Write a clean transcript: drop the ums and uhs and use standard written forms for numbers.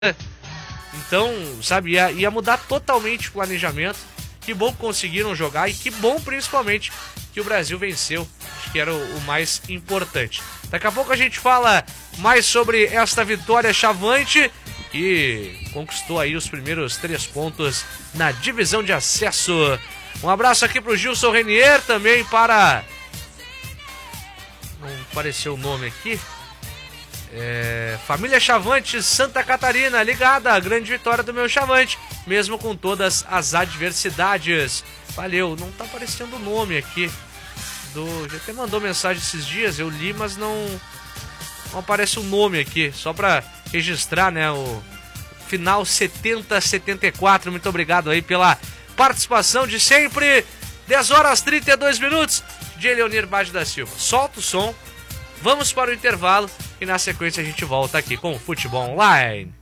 Então, sabe, ia mudar totalmente o planejamento. Que bom que conseguiram jogar e que bom principalmente que o Brasil venceu. Acho que era o mais importante. Daqui a pouco a gente fala mais sobre esta vitória chavante que conquistou aí os primeiros 3 pontos na divisão de acesso. Um abraço aqui pro Gilson Renier, também para... Não apareceu o nome aqui. Família Chavante Santa Catarina, ligada, grande vitória do meu Chavante, mesmo com todas as adversidades. Valeu, não tá aparecendo o nome aqui. Já até mandou mensagem esses dias, eu li, mas não aparece o nome aqui, só pra registrar, né, o final 70-74. Muito obrigado aí pela participação de sempre. 10h32, de Leonir Bade da Silva. Solta o som, vamos para o intervalo e na sequência a gente volta aqui com o Futebol Online.